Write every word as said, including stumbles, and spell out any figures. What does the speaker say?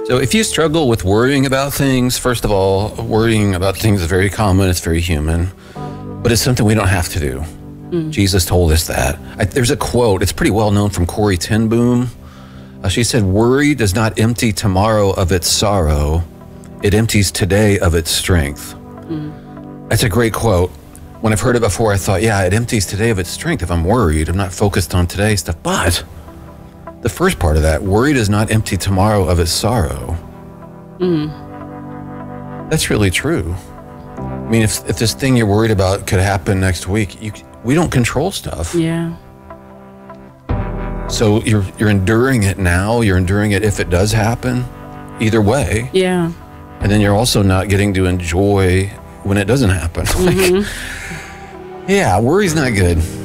So if you struggle with worrying about things, first of all, worrying about things is very common. It's very human, but it's something we don't have to do. Mm. Jesus told us that. I, there's a quote, it's pretty well known, from Corrie ten Boom. Uh, she said, "Worry does not empty tomorrow of its sorrow. It empties today of its strength." Mm. That's a great quote. When I've heard it before, I thought, yeah, it empties today of its strength. If I'm worried, I'm not focused on today's stuff. But the first part of that, worry does not empty tomorrow of its sorrow. Mm. That's really true. I mean, if, if this thing you're worried about could happen next week, you, we don't control stuff. Yeah. So you're you're enduring it now. You're enduring it if it does happen, either way. Yeah. And then you're also not getting to enjoy when it doesn't happen. Mm-hmm. Like, yeah, worry's not good.